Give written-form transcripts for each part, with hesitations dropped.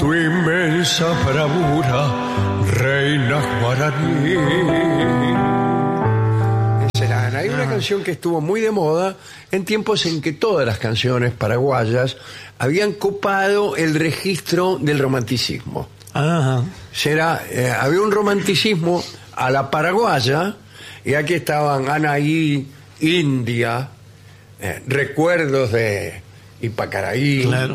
tu inmensa bravura, reina guaraní. Hay una canción que estuvo muy de moda en tiempos en que todas las canciones paraguayas habían copado el registro del romanticismo. Ajá. Había un romanticismo a la paraguaya, y aquí estaban Anaí, India, Recuerdos de Ipacaraí, claro.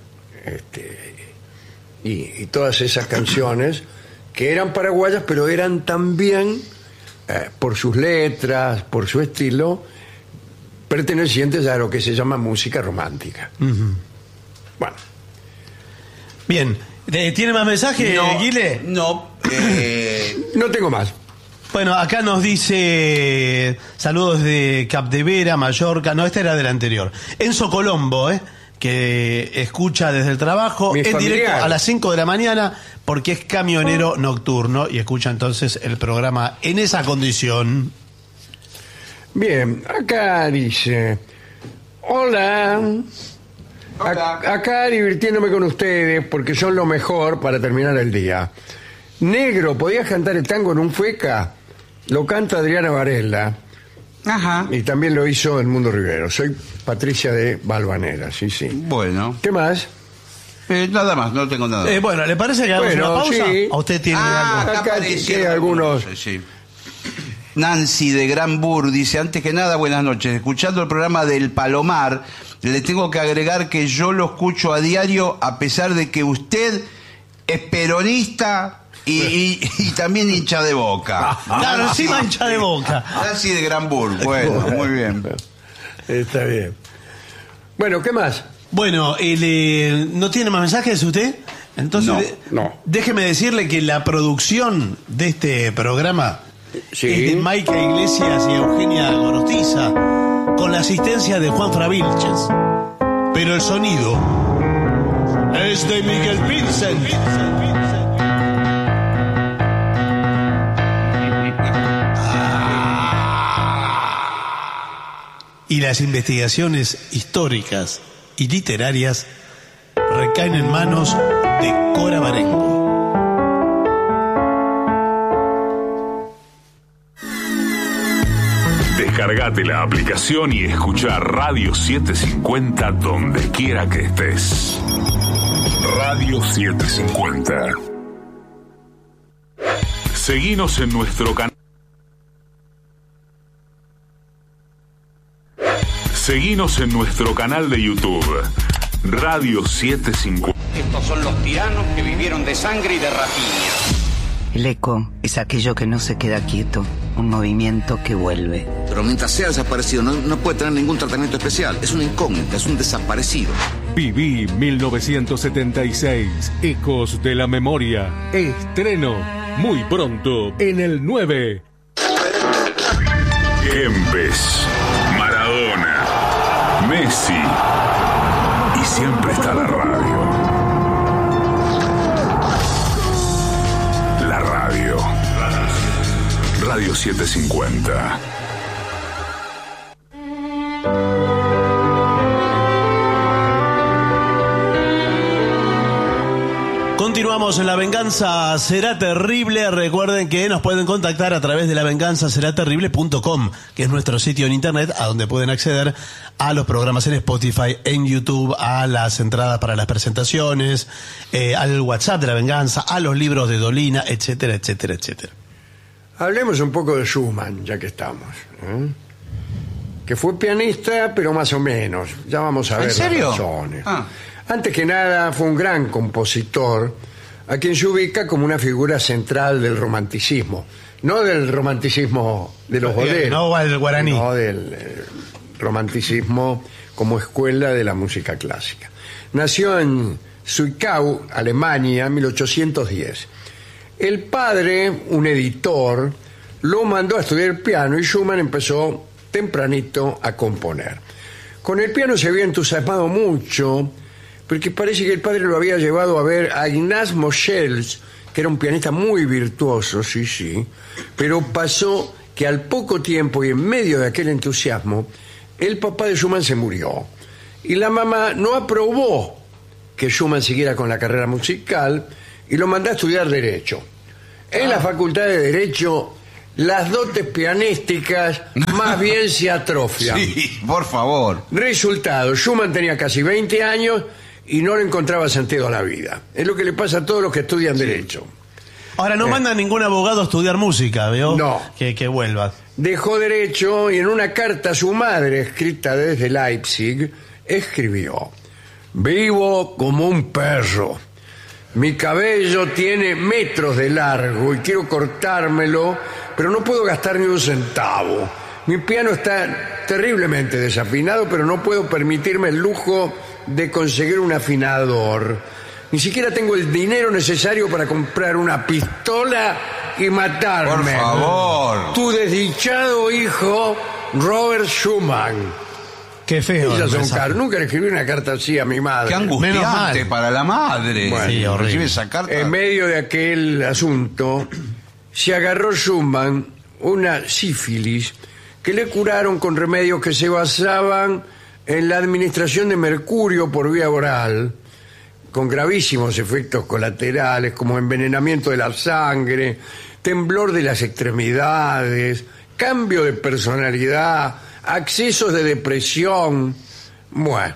Y todas esas canciones que eran paraguayas, pero eran también, por sus letras, por su estilo, pertenecientes a lo que se llama música romántica. Uh-huh. Bueno. Bien. ¿Tiene más mensajes, Guile? No. No tengo más. Bueno, acá nos dice saludos de Capdevera, Mallorca. No, esta era del anterior. Enzo Colombo, que escucha desde el trabajo en directo a las 5 de la mañana porque es camionero nocturno y escucha entonces el programa en esa condición. Bien, acá dice: hola. Acá divirtiéndome con ustedes porque son lo mejor para terminar el día. Negro, ¿podías cantar el tango en un fueca? Lo canta Adriana Varela. Ajá. Y también lo hizo El Mundo Rivero. Soy Patricia de Valvanera, sí. Bueno. ¿Qué más? Nada más, no tengo nada. Bueno, ¿le parece que hagamos una pausa? Sí. ¿A usted tiene algo? Acá tiene algunos. Sí. Nancy de Granbur dice: antes que nada, buenas noches. Escuchando el programa del Palomar, le tengo que agregar que yo lo escucho a diario, a pesar de que usted es peronista y también hincha de Boca. Claro, encima hincha de Boca. Nancy de Granbur, bueno, muy bien. Está bien. Bueno, ¿qué más? Bueno, ¿no tiene más mensajes usted? Entonces, no. Déjeme decirle que la producción de este programa es de Maica Iglesias y Eugenia Gorostiza, con la asistencia de Juan Fravilches. Pero el sonido es de Miguel Vincent. Y las investigaciones históricas y literarias recaen en manos de Cora Barengo. Descargate la aplicación y escuchá Radio 750 donde quiera que estés. Radio 750. Seguinos en nuestro canal. Seguinos en nuestro canal de YouTube, Radio 750. Estos son los tiranos que vivieron de sangre y de rapiña. El eco es aquello que no se queda quieto, un movimiento que vuelve. Pero mientras sea desaparecido no puede tener ningún tratamiento especial. Es una incógnita, es un desaparecido. Viví 1976, Ecos de la Memoria. Estreno muy pronto en el 9. Kempes, Maradona, Messi y siempre está la radio. La radio. Radio 750. Continuamos en La Venganza Será Terrible. Recuerden que nos pueden contactar a través de lavenganzaseraterrible.com, que es nuestro sitio en internet, a donde pueden acceder a los programas en Spotify, en YouTube, a las entradas para las presentaciones, al WhatsApp de La Venganza, a los libros de Dolina, etcétera, etcétera, etcétera. Hablemos un poco de Schumann, ya que estamos. Que fue pianista, pero más o menos. Ya vamos a ver las razones. Antes que nada, fue un gran compositor, a quien se ubica como una figura central del romanticismo. No del romanticismo de los boleros. No del guaraní. No del romanticismo como escuela de la música clásica. Nació en Zwickau, Alemania, en 1810. El padre, un editor, lo mandó a estudiar piano y Schumann empezó tempranito a componer. Con el piano se había entusiasmado mucho, porque parece que el padre lo había llevado a ver a Ignaz Moscheles, que era un pianista muy virtuoso, sí, pero pasó que al poco tiempo y en medio de aquel entusiasmo, el papá de Schumann se murió. Y la mamá no aprobó que Schumann siguiera con la carrera musical y lo mandó a estudiar Derecho. En la Facultad de Derecho, las dotes pianísticas más bien se atrofian. Sí, por favor. Resultado, Schumann tenía casi 20 años y no le encontraba sentido a la vida. Es lo que le pasa a todos los que estudian Derecho. Ahora, no manda ningún abogado a estudiar música, ¿veo? No. Que vuelva. Dejó Derecho y en una carta a su madre, escrita desde Leipzig, escribió: vivo como un perro. Mi cabello tiene metros de largo y quiero cortármelo, pero no puedo gastar ni un centavo. Mi piano está terriblemente desafinado, pero no puedo permitirme el lujo de conseguir un afinador. Ni siquiera tengo el dinero necesario para comprar una pistola y matarme. Por favor. Tu desdichado hijo, Robert Schumann. Qué feo. Nunca le escribí una carta así a mi madre. Qué angustiante para la madre. Bueno, sí, horrible. Recibe esa carta. En medio de aquel asunto, se agarró Schumann una sífilis que le curaron con remedios que se basaban en la administración de mercurio por vía oral, con gravísimos efectos colaterales como envenenamiento de la sangre, temblor de las extremidades, cambio de personalidad, accesos de depresión. Bueno,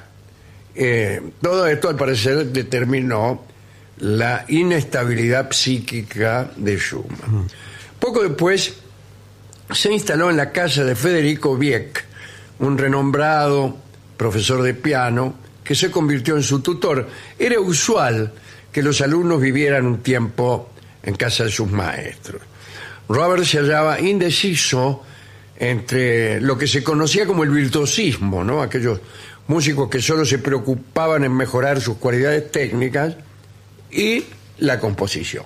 todo esto al parecer determinó la inestabilidad psíquica de Schumann. Poco después se instaló en la casa de Federico Wieck, un renombrado profesor de piano que se convirtió en su tutor. Era usual que los alumnos vivieran un tiempo en casa de sus maestros. Robert se hallaba indeciso entre lo que se conocía como el virtuosismo, ¿no? Aquellos músicos que solo se preocupaban en mejorar sus cualidades técnicas, y la composición.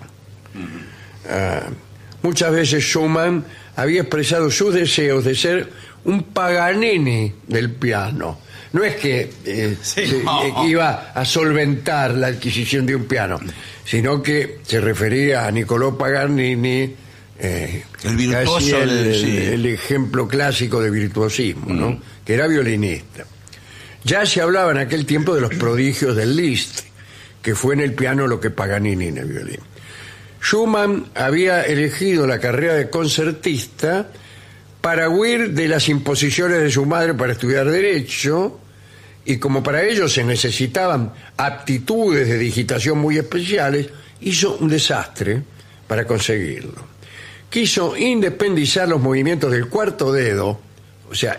Muchas veces Schumann había expresado sus deseos de ser un Paganini del piano. No es que iba a solventar la adquisición de un piano, sino que se refería a Niccolò Paganini, el virtuoso, el ejemplo clásico de virtuosismo, ¿no? Que era violinista. Ya se hablaba en aquel tiempo de los prodigios del Liszt, que fue en el piano lo que Paganini en el violín. Schumann había elegido la carrera de concertista para huir de las imposiciones de su madre para estudiar Derecho, y como para ello se necesitaban aptitudes de digitación muy especiales, hizo un desastre para conseguirlo. Quiso independizar los movimientos del cuarto dedo, o sea,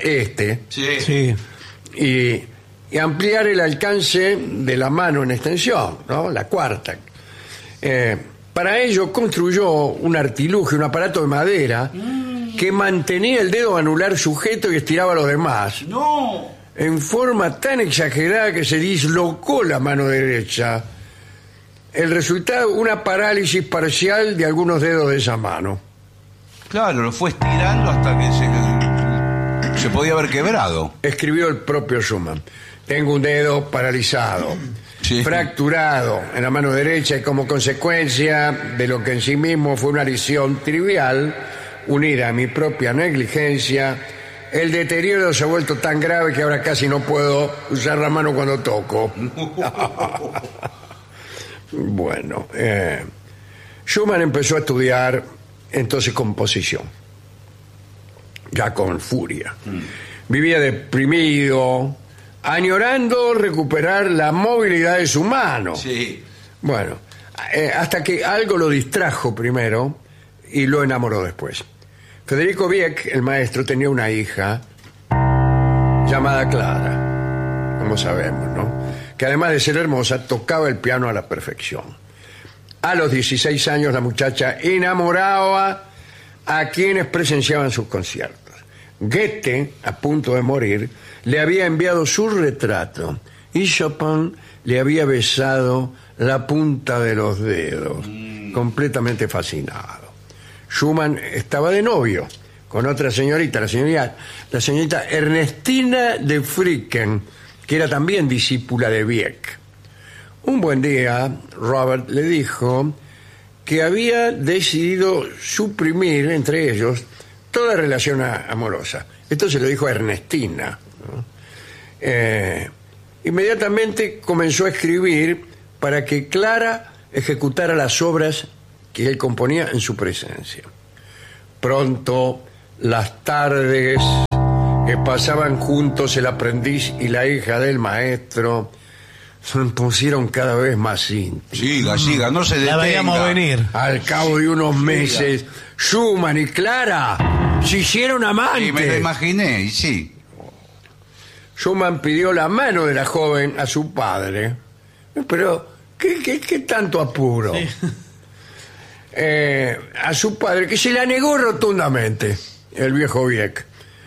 y ampliar el alcance de la mano en extensión, ¿no? La cuarta. Para ello construyó un artilugio, un aparato de madera que mantenía el dedo anular sujeto y estiraba a los demás. ¡No! En forma tan exagerada que se dislocó la mano derecha. El resultado, una parálisis parcial de algunos dedos de esa mano. Claro, lo fue estirando hasta que se podía haber quebrado. Escribió el propio Schumann: tengo un dedo paralizado, fracturado en la mano derecha, y como consecuencia de lo que en sí mismo fue una lesión trivial, unida a mi propia negligencia, el deterioro se ha vuelto tan grave que ahora casi no puedo usar la mano cuando toco. Bueno, Schumann empezó a estudiar entonces composición, ya con furia. Vivía deprimido, añorando recuperar la movilidad de su mano. Sí. Bueno, hasta que algo lo distrajo primero y lo enamoró después. Federico Wieck, el maestro, tenía una hija llamada Clara, como sabemos, ¿no? Que además de ser hermosa, tocaba el piano a la perfección. A los 16 años la muchacha enamoraba a quienes presenciaban sus conciertos. Goethe, a punto de morir, le había enviado su retrato y Chopin le había besado la punta de los dedos, completamente fascinado. Schumann estaba de novio con otra señorita, la señorita Ernestina de Fricken, que era también discípula de Wieck. Un buen día, Robert le dijo que había decidido suprimir entre ellos toda relación amorosa. Esto se lo dijo a Ernestina, ¿no? Inmediatamente comenzó a escribir para que Clara ejecutara las obras que él componía en su presencia. Pronto las tardes que pasaban juntos el aprendiz y la hija del maestro se pusieron cada vez más íntimos. Siga, no se detenga. La veíamos venir. Al cabo de unos meses, Schumann y Clara se hicieron amantes. Sí, me lo imaginé, y sí. Schumann pidió la mano de la joven a su padre. Pero, ¿qué tanto apuro? Sí. A su padre, que se la negó rotundamente, el viejo Wieck.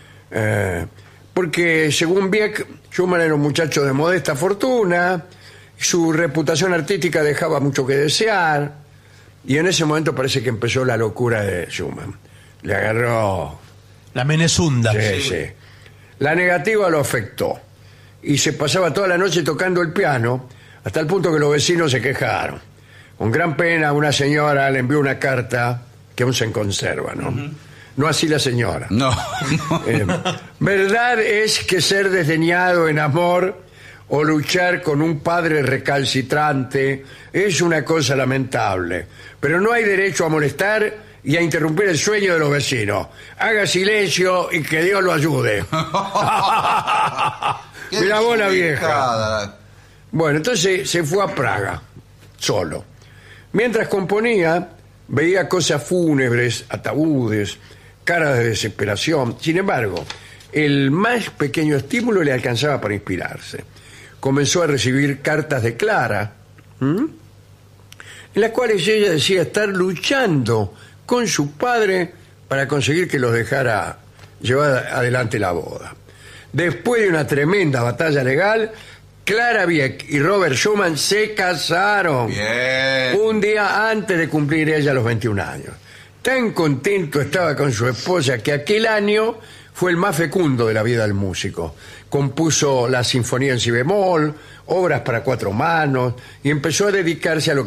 Porque, según Wieck, Schumann era un muchacho de modesta fortuna, su reputación artística dejaba mucho que desear, y en ese momento parece que empezó la locura de Schumann. Le agarró... La Menezunda. Sí. La negativa lo afectó y se pasaba toda la noche tocando el piano hasta el punto que los vecinos se quejaron. Con gran pena una señora le envió una carta que aún se conserva, ¿no? No así la señora. No. Verdad es que ser desdeñado en amor o luchar con un padre recalcitrante es una cosa lamentable, pero no hay derecho a molestar y a interrumpir el sueño de los vecinos. Haga silencio y que Dios lo ayude. Mira vos la vieja. Bueno, entonces se fue a Praga, solo. Mientras componía, veía cosas fúnebres, ataúdes, caras de desesperación. Sin embargo, el más pequeño estímulo le alcanzaba para inspirarse. Comenzó a recibir cartas de Clara, en las cuales ella decía estar luchando con su padre para conseguir que los dejara llevar adelante la boda. Después de una tremenda batalla legal, Clara Wieck y Robert Schumann se casaron. Bien. Un día antes de cumplir ella los 21 años. Tan contento estaba con su esposa que aquel año fue el más fecundo de la vida del músico. Compuso la Sinfonía en Si bemol, obras para 4 manos y empezó a dedicarse a lo